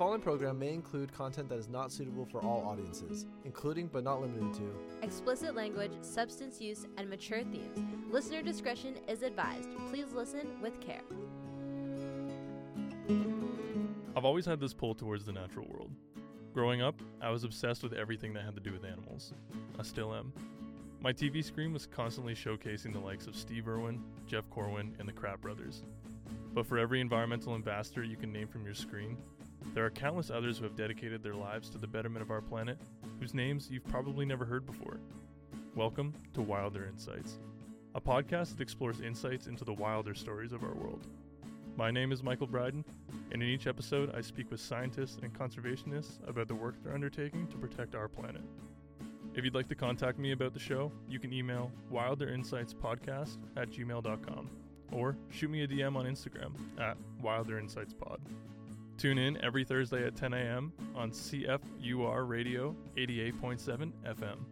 following program may include content that is not suitable for all audiences, including but not limited to explicit language, substance use, and mature themes. Listener discretion is advised. Please listen with care. I've always had this pull towards the natural world. Growing up, I was obsessed with everything that had to do with animals. I still am. My TV screen was constantly showcasing the likes of Steve Irwin, Jeff Corwin, and the Kratt brothers. But for every environmental ambassador you can name from your screen, there are countless others who have dedicated their lives to the betterment of our planet, whose names you've probably never heard before. Welcome to Wilder Insights, a podcast that explores insights into the wilder stories of our world. My name is Michael Bryden, and in each episode I speak with scientists and conservationists about the work they're undertaking to protect our planet. If you'd like to contact me about the show, you can email wilderinsightspodcast@gmail.com or shoot me a DM on Instagram @wilderinsightspod. Tune in every Thursday at 10 a.m. on CFUR Radio 88.7 FM.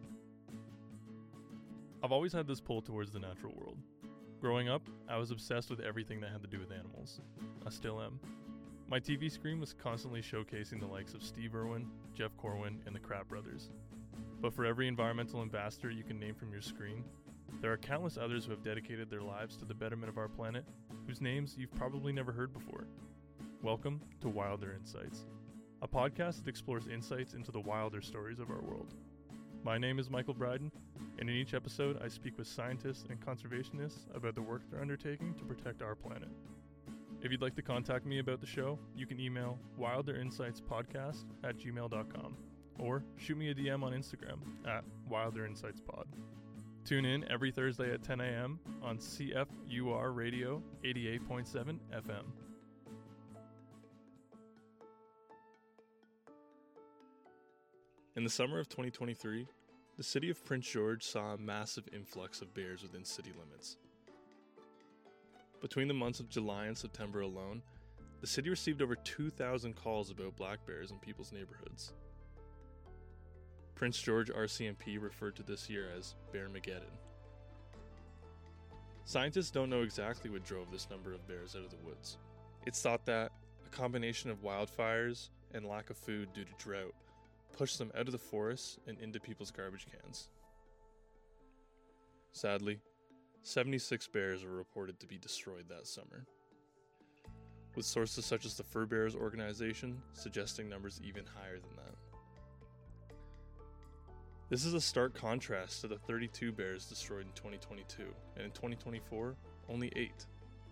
I've always had this pull towards the natural world. Growing up, I was obsessed with everything that had to do with animals. I still am. My TV screen was constantly showcasing the likes of Steve Irwin, Jeff Corwin, and the Kratt brothers. But for every environmental ambassador you can name from your screen, there are countless others who have dedicated their lives to the betterment of our planet, whose names you've probably never heard before. Welcome to Wilder Insights, a podcast that explores insights into the wilder stories of our world. My name is Michael Bryden, and in each episode I speak with scientists and conservationists about the work they're undertaking to protect our planet. If you'd like to contact me about the show, you can email wilderinsightspodcast@gmail.com or shoot me a DM on Instagram @wilderinsightspod. Tune in every Thursday at 10 a.m. on CFUR Radio 88.7 FM. In the summer of 2023, the city of Prince George saw a massive influx of bears within city limits. Between the months of July and September alone, the city received over 2,000 calls about black bears in people's neighborhoods. Prince George RCMP referred to this year as Bearmageddon. Scientists don't know exactly what drove this number of bears out of the woods. It's thought that a combination of wildfires and lack of food due to drought pushed them out of the forests and into people's garbage cans. Sadly, 76 bears were reported to be destroyed that summer, with sources such as the Fur Bearers Organization suggesting numbers even higher than that. This is a stark contrast to the 32 bears destroyed in 2022, and in 2024, only 8.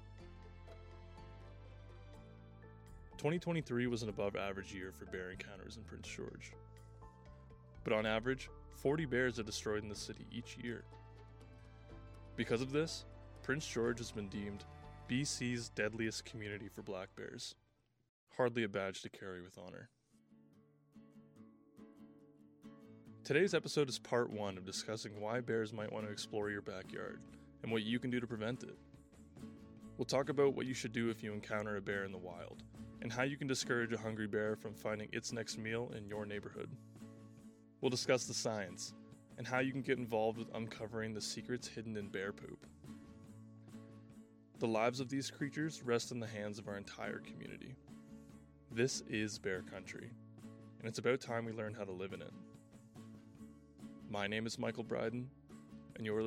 2023 was an above-average year for bear encounters in Prince George. But on average, 40 bears are destroyed in the city each year. Because of this, Prince George has been deemed BC's deadliest community for black bears. Hardly a badge to carry with honor. Today's episode is part 1 of discussing why bears might want to explore your backyard and what you can do to prevent it. We'll talk about what you should do if you encounter a bear in the wild, and how you can discourage a hungry bear from finding its next meal in your neighborhood. We'll discuss the science, and how you can get involved with uncovering the secrets hidden in bear poop. The lives of these creatures rest in the hands of our entire community. This is bear country, and it's about time we learn how to live in it. My name is Michael Bryden, and you're